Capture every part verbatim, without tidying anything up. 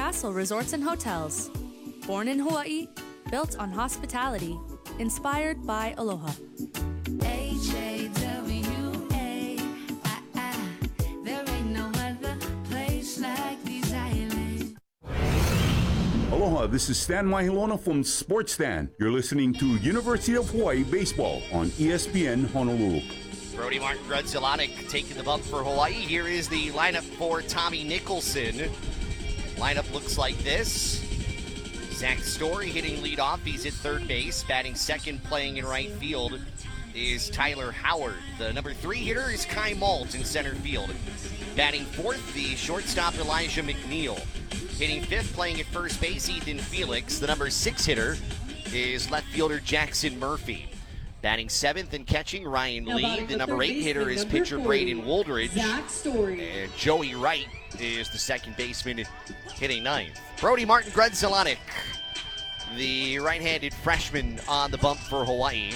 Castle Resorts and Hotels. Born in Hawaii, built on hospitality, inspired by aloha. H A W A, ah, ah, there ain't no other place like these islands. Aloha, this is Stan Mahilona from Sports Stan. You're listening to University of Hawaii Baseball on E S P N Honolulu. Brody Martin Grudzielanek taking the bump for Hawaii. Here is the lineup for Tommy Nicholson. Lineup looks like this. Zach Story hitting leadoff. He's at third base. Batting second, playing in right field, is Tyler Howard. The number three hitter is Kai Malt in center field. Batting fourth, the shortstop Elijah McNeil. Hitting fifth, playing at first base, Ethan Felix. The number six hitter is left fielder Jackson Murphy. Batting seventh and catching, Ryan now Lee. The number eight hitter is pitcher Braden Woldridge. Zach Story. And Joey Wright is the second baseman hitting ninth. Brody Martin Grudzielanek, the right-handed freshman on the bump for Hawaii.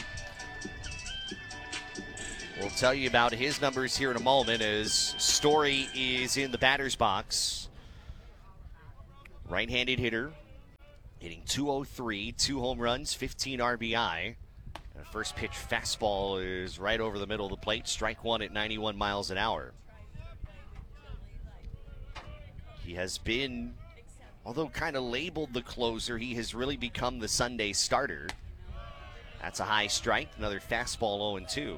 We'll tell you about his numbers here in a moment as Story is in the batter's box. Right-handed hitter, hitting two oh three, two home runs, fifteen R B I. And the first pitch fastball is right over the middle of the plate. Strike one at ninety-one miles an hour. He has been, although kind of labeled the closer, he has really become the Sunday starter. That's a high strike. Another fastball oh and two.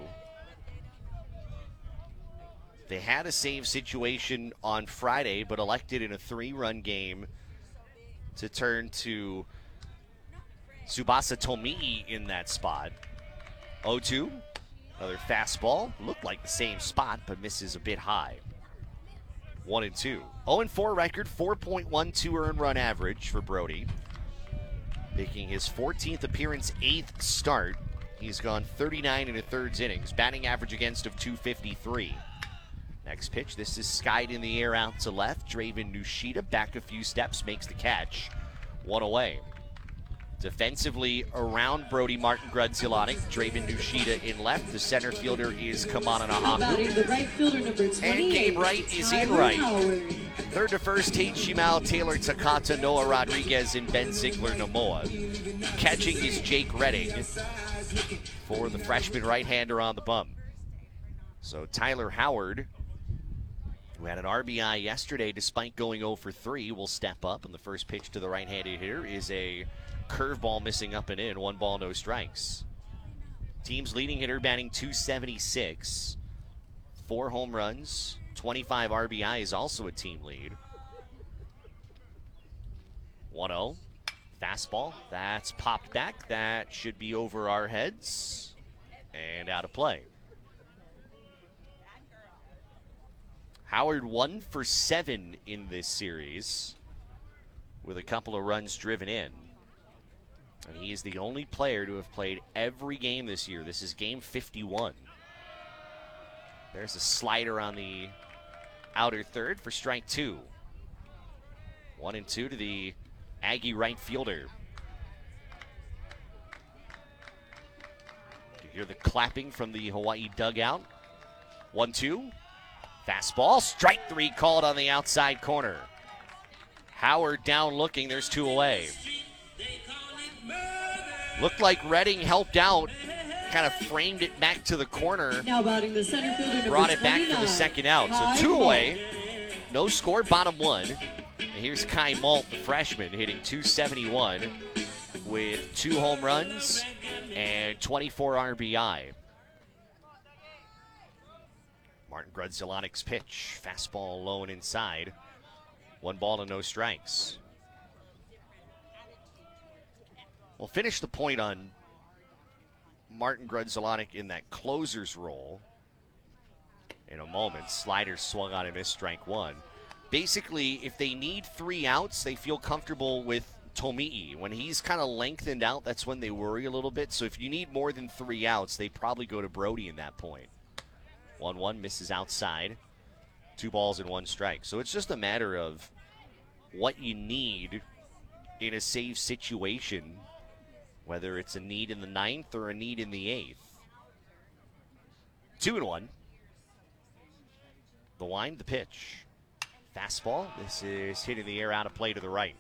They had a save situation on Friday, but elected in a three-run game to turn to Tsubasa Tomi'i in that spot. oh two, another fastball. Looked like the same spot, but misses a bit high. one and two. oh and four record, four point one two earned run average for Brody. Making his fourteenth appearance, eighth start. He's gone thirty-nine and a thirds innings. Batting average against of two fifty-three. Next pitch, this is skied in the air out to left. Draven Nushida back a few steps, makes the catch. One away. Defensively around Brody Martin Grudzielanek, Draven Nushida in left. The center fielder is Kamana Nahaku. The right fielder, number And Gabe Wright is in right. Howard. Third to first, Tate Shimao, Taylor Takata, Noah Rodriguez, and Ben Ziegler Namoa. Catching is Jake Redding for the freshman right-hander on the bump. So Tyler Howard, who had an R B I yesterday despite going oh for three, will step up. And the first pitch to the right-handed hitter is a curveball missing up and in. One ball, no strikes. Team's leading hitter batting two seventy-six. Four home runs, twenty-five R B I is also a team lead. one oh. Fastball. That's popped back. That should be over our heads. And out of play. Howard one for seven in this series with a couple of runs driven in. And he is the only player to have played every game this year. This is game fifty-one. There's a slider on the outer third for strike two. One and two to the Aggie right fielder. You hear the clapping from the Hawaii dugout. One two. Fastball, strike three called on the outside corner. Howard down looking, there's two away. Looked like Redding helped out, kind of framed it back to the corner. Now batting the center fielder, number brought it back for the second out. So two away, no score, bottom one. And here's Kai Malt, the freshman, hitting two seventy-one with two home runs and twenty-four R B I. Martin Grudzielanek's pitch, fastball low and inside. One ball and no strikes. We'll finish the point on Martin Grudzielanek in that closer's role in a moment. Slider swung on and missed, strike one. Basically, if they need three outs, they feel comfortable with Tomi'i. When he's kind of lengthened out, that's when they worry a little bit. So if you need more than three outs, they probably go to Brody in that point. one one misses outside. Two balls and one strike. So it's just a matter of what you need in a save situation, whether it's a need in the ninth or a need in the eighth. Two and one. The line, the pitch. Fastball. This is hit in the air out of play to the right.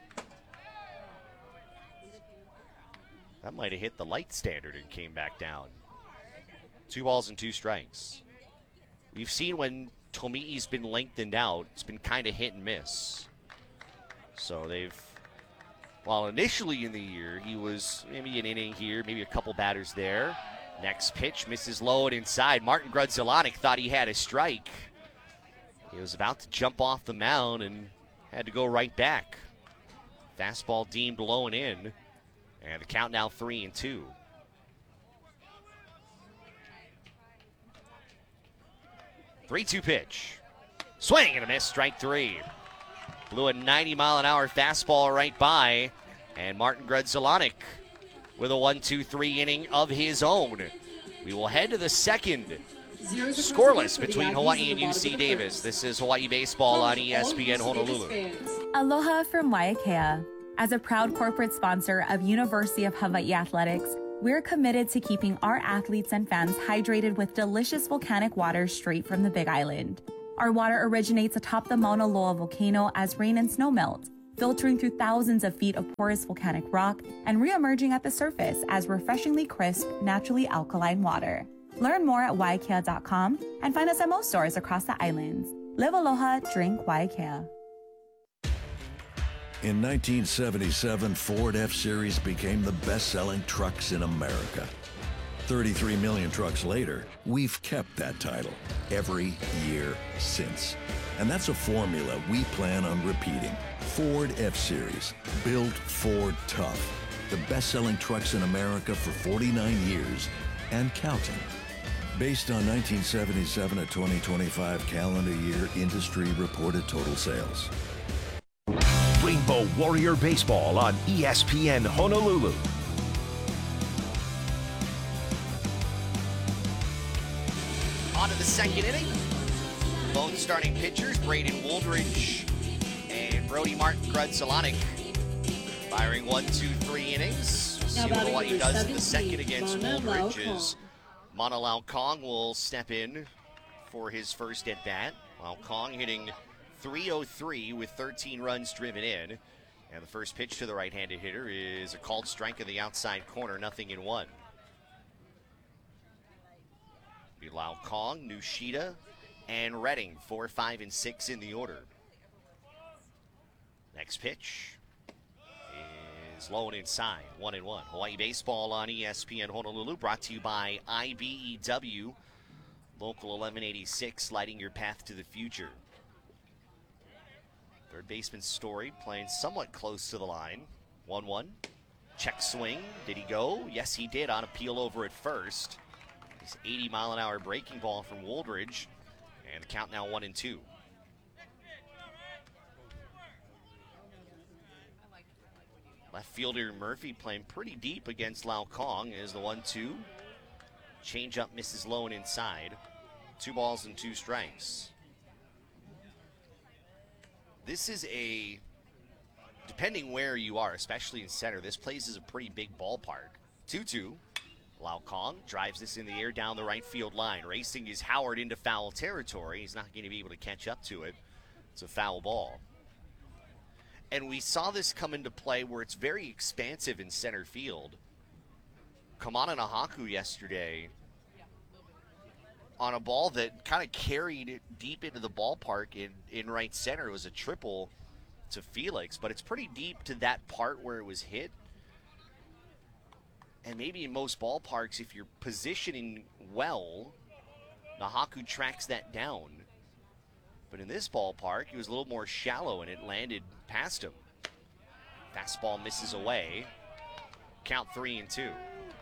That might have hit the light standard and came back down. Two balls and two strikes. We've seen when Tomi'i's been lengthened out, it's been kind of hit and miss. So they've, while initially in the year, he was maybe an inning here, maybe a couple batters there. Next pitch, misses low and inside. Martin Grudzielanek thought he had a strike. He was about to jump off the mound and had to go right back. Fastball deemed low and in. And the count now three and two. three two pitch. Swing and a miss, strike three. Blew a ninety mile an hour fastball right by. And Martin Grudzielanek with a one two three inning of his own. We will head to the second. Scoreless between Hawaii and U C Davis. This is Hawaii Baseball on E S P N Honolulu. Aloha from Waiakea. As a proud corporate sponsor of University of Hawaii Athletics, we're committed to keeping our athletes and fans hydrated with delicious volcanic water straight from the Big Island. Our water originates atop the Mauna Loa volcano as rain and snow melt, filtering through thousands of feet of porous volcanic rock and re-emerging at the surface as refreshingly crisp, naturally alkaline water. Learn more at waiakea dot com and find us at most stores across the islands. Live aloha, drink Waiakea. In nineteen seventy-seven, Ford F-Series became the best-selling trucks in America. thirty-three million trucks later, we've kept that title every year since. And that's a formula we plan on repeating. Ford F-Series, built Ford tough. The best-selling trucks in America for forty-nine years and counting. Based on nineteen seventy-seven to twenty twenty-five calendar year industry reported total sales. Rainbow Warrior Baseball on E S P N Honolulu. On to the second inning. Lone starting pitchers, Braden Wooldridge and Brody Martin Grudzielanek, firing one, two, three innings. We'll see what Hawaii does in the second against Wooldridge as Mana Lau Kong will step in for his first at-bat. Lau Kong hitting three oh three with thirteen runs driven in. And the first pitch to the right-handed hitter is a called strike in the outside corner, nothing in one. Lau Kong, Nushida, and Redding, four, five, and six in the order. Next pitch is low and inside, one and one. Hawaii Baseball on E S P N Honolulu, brought to you by I B E W, Local eleven eighty-six, lighting your path to the future. Third baseman Story playing somewhat close to the line. one one. Check swing. Did he go? Yes, he did on a peel over at first. This eighty mile an hour breaking ball from Wooldridge. And the count now one and two. Left fielder Murphy playing pretty deep against Lau Kong as the one two. Change up misses low and inside. Two balls and two strikes. This is a, depending where you are, especially in center, this place is a pretty big ballpark. two two. Lau Kong drives this in the air down the right field line. Racing is Howard into foul territory. He's not going to be able to catch up to it. It's a foul ball. And we saw this come into play where it's very expansive in center field. Kamana Nahaku yesterday on a ball that kind of carried it deep into the ballpark in, in right center. It was a triple to Felix, but it's pretty deep to that part where it was hit. And maybe in most ballparks, if you're positioning well, Nahaku tracks that down. But in this ballpark, he was a little more shallow, and it landed past him. Fastball misses away. Count three and two.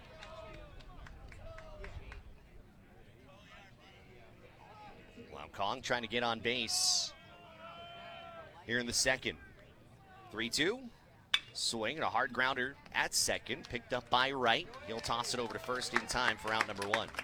Lau Kong trying to get on base here in the second. three two. Swing and a hard grounder at second, picked up by Wright. He'll toss it over to first in time for out number one.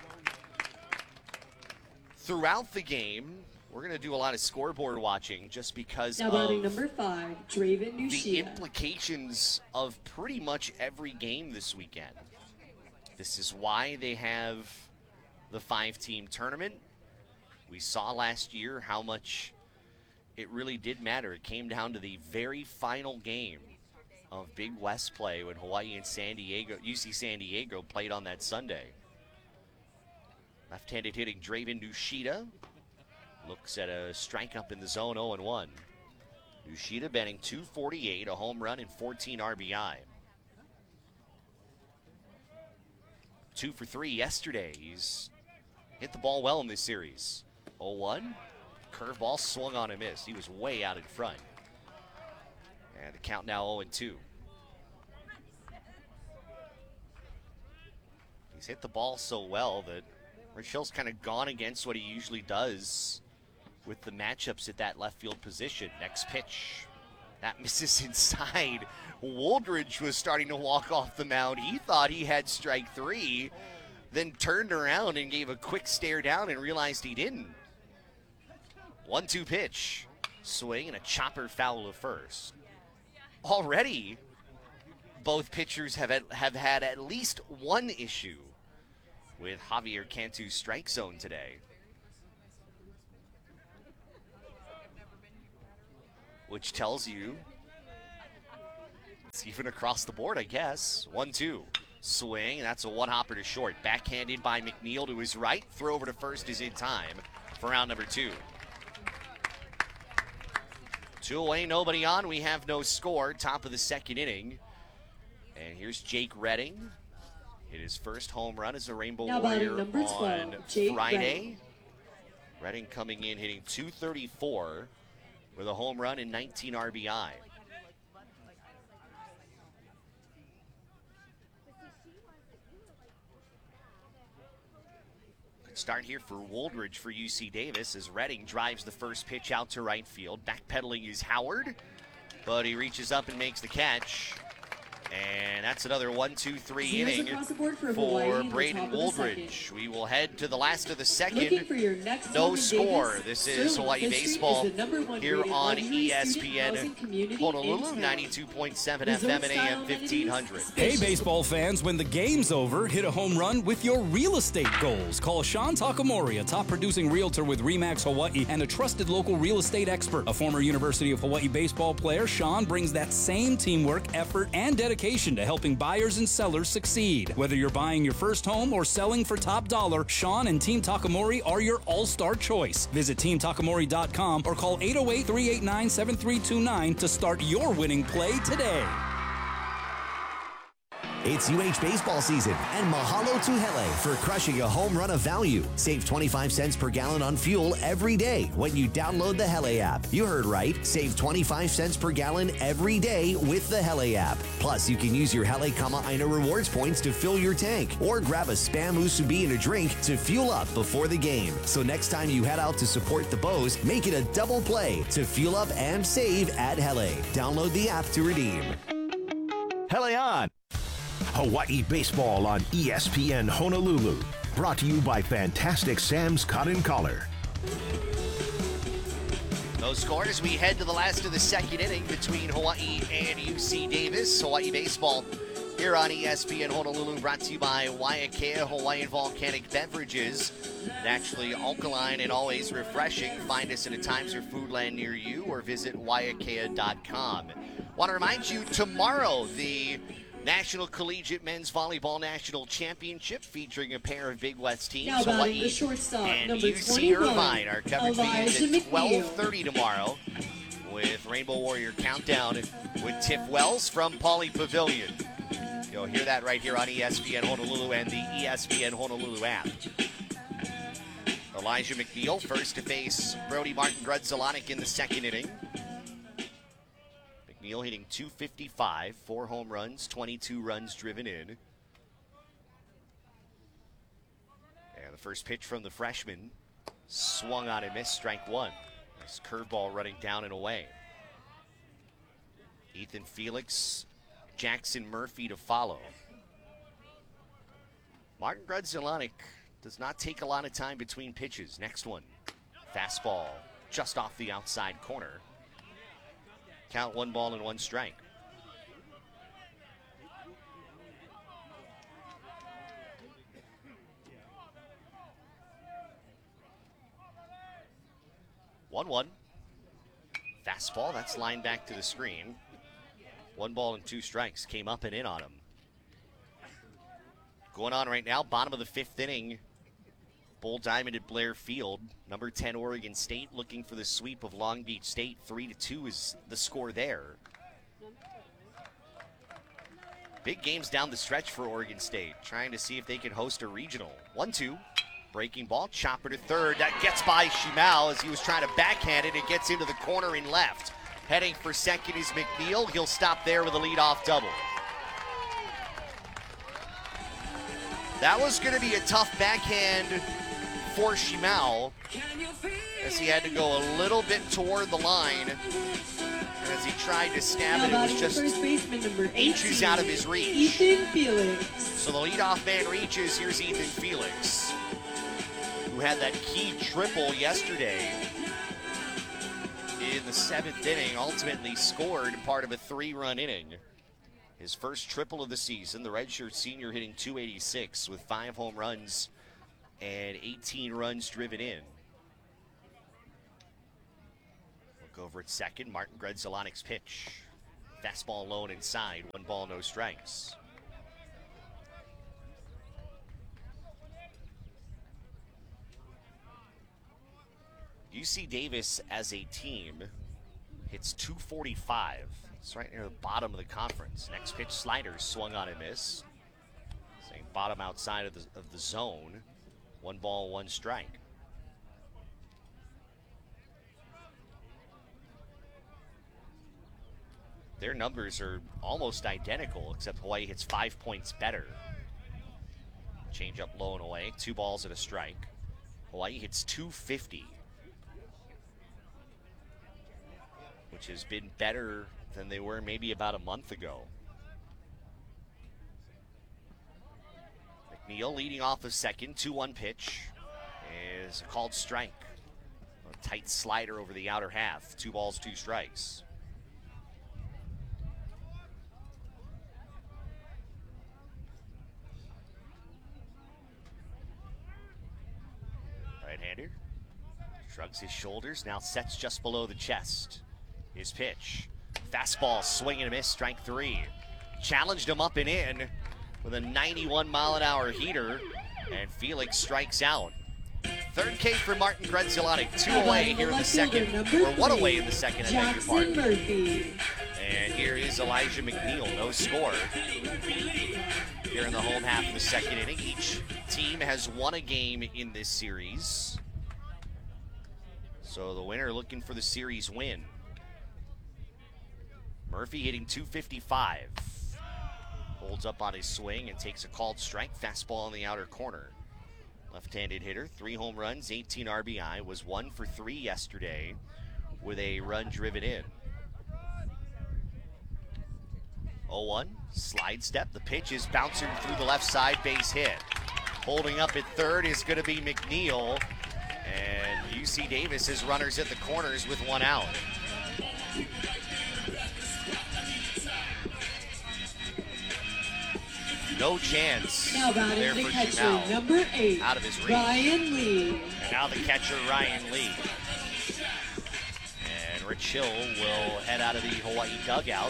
Throughout the game, we're going to do a lot of scoreboard watching just because Now of batting number five, Draven the Nushida. implications of pretty much every game this weekend. This is why they have the five-team tournament. We saw last year how much it really did matter. It came down to the very final game of Big West play when Hawaii and San Diego, U C San Diego played on that Sunday. Left-handed hitting Draven Nushida looks at a strike up in the zone, oh and one. Nushida batting two forty-eight, a home run and fourteen R B I. Two for three yesterday. He's hit the ball well in this series. oh one, curveball swung on and missed. He was way out in front. And the count now oh and two. He's hit the ball so well that Rich Hill's kind of gone against what he usually does with the matchups at that left field position. Next pitch. That misses inside. Woldridge was starting to walk off the mound. He thought he had strike three, then turned around and gave a quick stare down and realized he didn't. one two pitch. Swing and a chopper foul to first. Already, both pitchers have, have had at least one issue with Javier Cantu's strike zone today. Which tells you it's even across the board, I guess. one two. Swing, and that's a one-hopper to short. Backhanded by McNeil to his right. Throw over to first is in time for round number two. Two away, nobody on. We have no score. Top of the second inning. And here's Jake Redding. Hit his first home run as a Rainbow Now Warrior batting number twelve, on Jake Friday. Redding. Redding coming in hitting two thirty-four with a home run and nineteen R B I. Good start here for Woldridge for U C Davis as Redding drives the first pitch out to right field. Backpedaling is Howard, but he reaches up and makes the catch. And that's another one two three Zeros inning across the board for for Hawaii in the Braden top of the Woldridge. We will head to the last of the Looking second. for your next No home in score. Vegas, This is Sterling Hawaii History Baseball is the number one here rated on luxury E S student P N housing community in Honolulu, town. ninety-two point seven Resort F M and A style M fifteen hundred. Hey, baseball fans, when the game's over, hit a home run with your real estate goals. Call Sean Takamori, a top producing realtor with REMAX Hawaii and a trusted local real estate expert. A former University of Hawaii baseball player, Sean brings that same teamwork, effort, and dedication to helping buyers and sellers succeed. Whether you're buying your first home or selling for top dollar, Sean and Team Takamori are your all-star choice. Visit team takamori dot com or call eight oh eight, three eight nine, seven three two nine to start your winning play today. It's U H baseball season, and mahalo to Hele for crushing a home run of value. Save twenty-five cents per gallon on fuel every day when you download the Hele app. You heard right. Save twenty-five cents per gallon every day with the Hele app. Plus, you can use your Hele Kama Aina rewards points to fill your tank or grab a Spam Musubi and a drink to fuel up before the game. So next time you head out to support the Bows, make it a double play to fuel up and save at Hele. Download the app to redeem. Hele on! Hawaii Baseball on E S P N Honolulu. Brought to you by Fantastic Sam's Cotton Collar. No score as we head to the last of the second inning between Hawaii and U C Davis. Hawaii Baseball here on E S P N Honolulu, brought to you by Waiakea Hawaiian Volcanic Beverages. Naturally alkaline and always refreshing. Find us at a Times or Foodland near you or visit waiakea dot com. Want to remind you, tomorrow the National Collegiate Men's Volleyball National Championship featuring a pair of Big West teams, Now batting Hawaii the shortstop, and number U C twenty-one, Irvine. Our coverage Elijah begins at McNeil. twelve thirty tomorrow with Rainbow Warrior Countdown with Tiff Wells from Pauley Pavilion. You'll hear that right here on E S P N Honolulu and the E S P N Honolulu app. Elijah McNeil first to face Brody Martin Grudzelanek in the second inning. McNeil hitting two fifty-five, four home runs, twenty-two runs driven in. And the first pitch from the freshman swung on and missed, strike one. Nice curveball running down and away. Ethan Felix, Jackson Murphy to follow. Martin Grudzelanek does not take a lot of time between pitches. Next one, fastball just off the outside corner. Count one ball and one strike. one one. Fastball, that's lined back to the screen. One ball and two strikes, came up and in on him. Going on right now, bottom of the fifth inning. Bull Diamond at Blair Field. Number ten Oregon State looking for the sweep of Long Beach State. Three to two is the score there. Big games down the stretch for Oregon State, trying to see if they can host a regional. one two, breaking ball, chopper to third. That gets by Shimao as he was trying to backhand it. It gets into the corner and left. Heading for second is McNeil. He'll stop there with a leadoff double. That was going to be a tough backhand for Shimao as he had to go a little bit toward the line. And as he tried to stab it, it was just inches out of his reach. Ethan Felix. So the leadoff man reaches. Here's Ethan Felix, who had that key triple yesterday in the seventh inning, ultimately scored part of a three-run inning. His first triple of the season, the redshirt senior hitting two eighty-six with five home runs and eighteen runs driven in. Look over at second, Martin Gredzelonic's pitch. Fastball low and inside, one ball, no strikes. U C Davis as a team hits two forty-five. It's right near the bottom of the conference. Next pitch, slider, swung on and miss. Same bottom outside of the, of the zone. One ball, one strike. Their numbers are almost identical, except Hawaii hits five points better. Change up low and away, two balls and a strike. Hawaii hits two fifty, which has been better than they were maybe about a month ago. McNeil leading off of second, two one pitch is a called strike. A tight slider over the outer half, two balls, two strikes. Right-hander shrugs his shoulders, now sets just below the chest. His pitch, fastball, swing and a miss, strike three. Challenged him up and in with a ninety-one mile an hour heater, and Felix strikes out. Third K for Martin Gredzelonic, two away here in the second, or one away in the second, I beg your pardon. Murphy. And here is Elijah McNeil, no score. Here in the home half of the second inning, each team has won a game in this series. So the winner looking for the series win. Murphy hitting two fifty-five. Holds up on his swing and takes a called strike. Fastball in the outer corner. Left-handed hitter, three home runs, eighteen R B I. Was one for three yesterday with a run driven in. oh one, slide step. The pitch is bouncing through the left side, base hit. Holding up at third is going to be McNeil. And U C Davis has runners at the corners with one out. No chance Now batting there the for catcher, Shimao. number eight, Out of his reach. Ryan Lee. And now the catcher, Ryan Lee. And Rich Hill will head out of the Hawaii dugout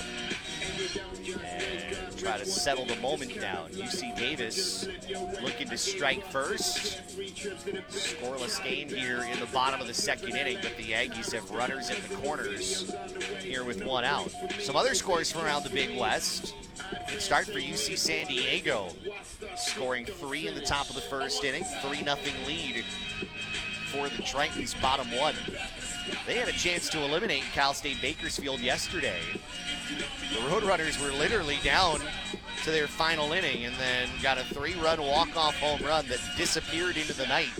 and try to settle the moment down. U C Davis looking to strike first. Scoreless game here in the bottom of the second inning, but the Aggies have runners at the corners here with one out. Some other scores from around the Big West. Good start for U C San Diego, scoring three in the top of the first inning, three nothing lead for the Tritons, bottom one. They had a chance to eliminate Cal State Bakersfield yesterday. The Roadrunners were literally down to their final inning and then got a three-run walk-off home run that disappeared into the night,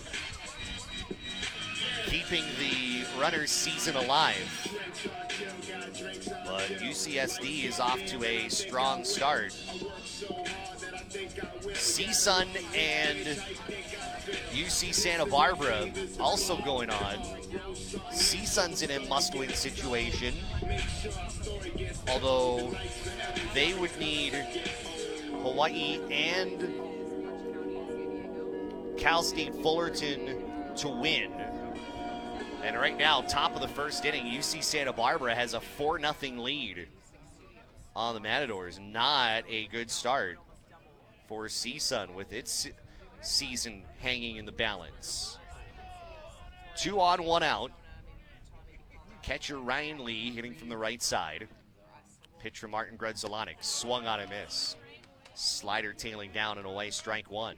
keeping the Runners' season alive. But U C S D is off to a strong start. C S U N and U C Santa Barbara also going on. C S U N's in a must-win situation, although they would need Hawaii and Cal State Fullerton to win. And right now, top of the first inning, U C Santa Barbara has a four nothing lead on the Matadors. Not a good start for C S U N with its season hanging in the balance. Two on, one out. Catcher Ryan Lee hitting from the right side. Pitch from Martin Grudzelanek. Swung on a miss. Slider tailing down and away, strike one.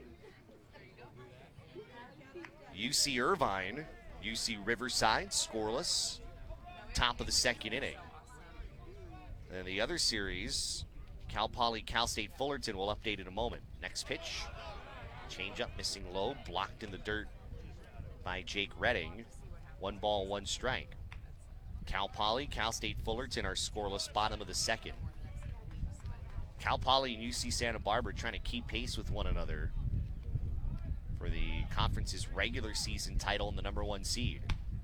U C Irvine, U C Riverside, scoreless. Top of the second inning. And the other series, Cal Poly, Cal State Fullerton, will update in a moment. Next pitch, change up, missing low, blocked in the dirt by Jake Redding. One ball, one strike. Cal Poly, Cal State Fullerton are scoreless, bottom of the second. Cal Poly and U C Santa Barbara trying to keep pace with one another for the conference's regular season title and the number one seed.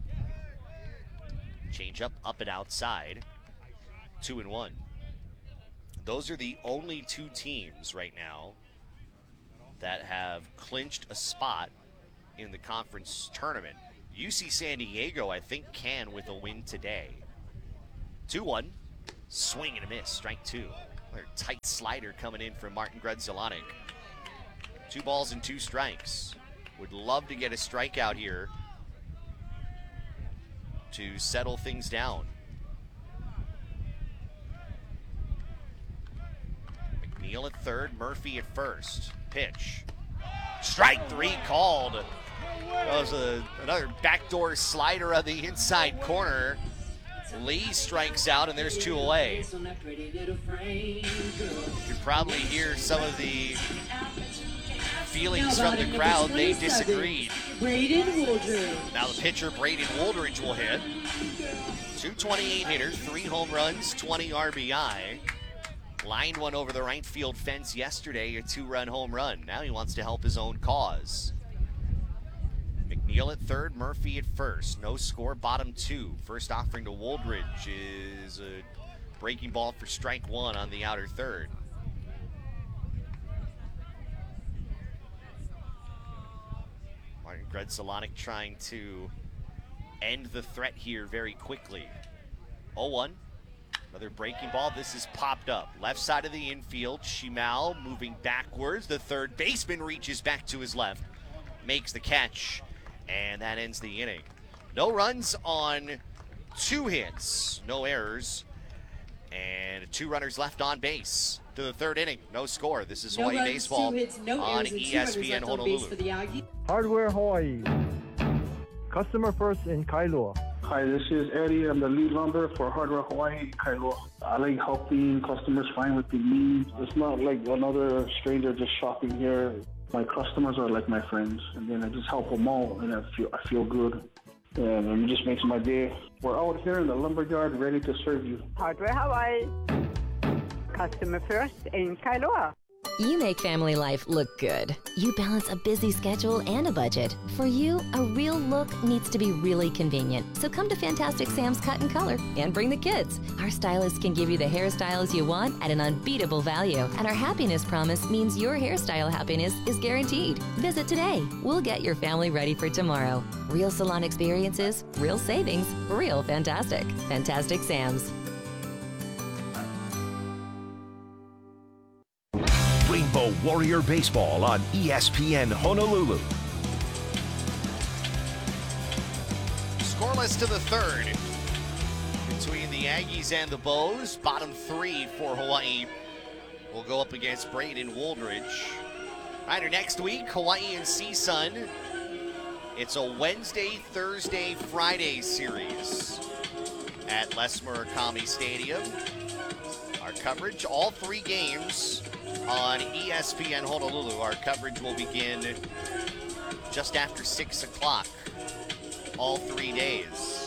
Change up, up and outside. Two and one. Those are the only two teams right now that have clinched a spot in the conference tournament. U C San Diego, I think, can with a win today. two one. Swing and a miss. Strike two. Another tight slider coming in from Martin Grudzelanek. Two balls and two strikes. Would love to get a strikeout here to settle things down. McNeil at third, Murphy at first. Pitch. Strike three called. That was a, another backdoor slider on the inside corner. Lee strikes out, and there's two away. You can probably hear some of the feelings from the crowd. They disagreed. Now the pitcher, Braden Woldridge, will hit. two twenty-eight hitter, three home runs, twenty R B I. Lined one over the right field fence yesterday, a two-run home run. Now he wants to help his own cause. McNeil at third, Murphy at first. No score, bottom two. First offering to Woldridge is a breaking ball for strike one on the outer third. Martin Grudzelanek trying to end the threat here very quickly. oh one. Another breaking ball. This is popped up. Left side of the infield. Shimal moving backwards. The third baseman reaches back to his left. Makes the catch. And that ends the inning. No runs on two hits. No errors. And two runners left on base to the third inning. No score. This is No Hawaii runs, Baseball two hits, no on errors, and two E S runners P N left on base Honolulu. for the Aggies. Hardware Hawaii. Customer first in Kailua. Hi, this is Eddie. I'm the lead lumber for Hardware Hawaii, Kailua. I like helping customers find what they need. It's not like another stranger just shopping here. My customers are like my friends, and then I just help them all, and I feel I feel good, and it just makes my day. We're out here in the lumberyard ready to serve you. Hardware Hawaii. Customer first in Kailua. You make family life look good. You balance a busy schedule and a budget. For you, a real look needs to be really convenient. So come to Fantastic Sam's Cut and Color and bring the kids. Our stylists can give you the hairstyles you want at an unbeatable value. And our happiness promise means your hairstyle happiness is guaranteed. Visit today. We'll get your family ready for tomorrow. Real salon experiences, real savings, real fantastic. Fantastic Sam's. Rainbow Warrior Baseball on E S P N Honolulu. Scoreless to the third between the Aggies and the Bows. Bottom three for Hawaii will go up against Braden Woldridge. Right, next week, Hawaii and C S U N. It's a Wednesday, Thursday, Friday series at Les Murakami Stadium. Our coverage, all three games on E S P N Honolulu. Our coverage will begin just after six o'clock, all three days.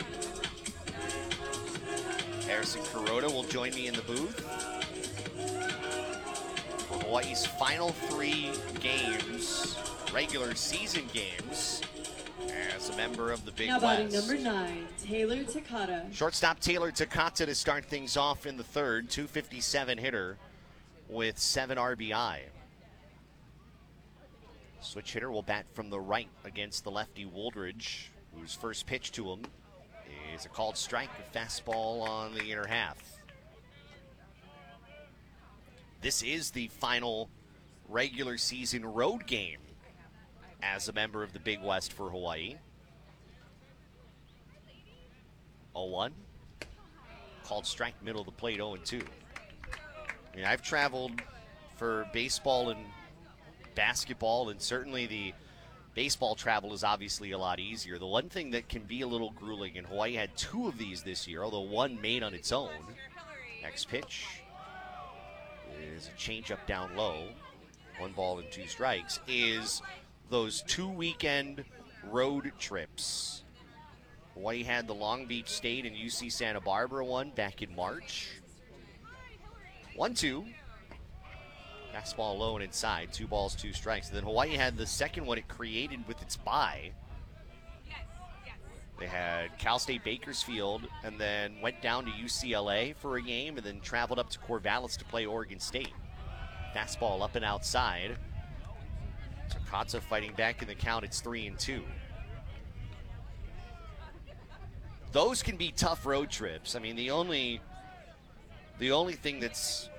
Harrison Kuroda will join me in the booth for Hawaii's final three games, regular season games, as a member of the Big Now batting West. number nine, Taylor Takata. Shortstop Taylor Takata to start things off in the third, two fifty-seven hitter with seven R B I. Switch hitter will bat from the right against the lefty Woldridge. whose first pitch to him is a called strike, a fastball on the inner half. This is the final regular season road game as a member of the Big West for Hawaii. oh one. Called strike, middle of the plate, oh and two. I mean, I've traveled for baseball and basketball, and certainly the baseball travel is obviously a lot easier. The one thing that can be a little grueling, and Hawaii had two of these this year, although one made on its own. Next pitch is a changeup down low. One ball and two strikes, is those two weekend road trips. Hawaii had the Long Beach State and U C Santa Barbara one back in March. one two. Fastball low and inside. Two balls, two strikes. And then Hawaii had the second one it created with its bye. They had Cal State Bakersfield and then went down to U C L A for a game and then traveled up to Corvallis to play Oregon State. Fastball up and outside. Takatsu fighting back in the count. It's three and two. Those can be tough road trips. I mean, the only the only thing that's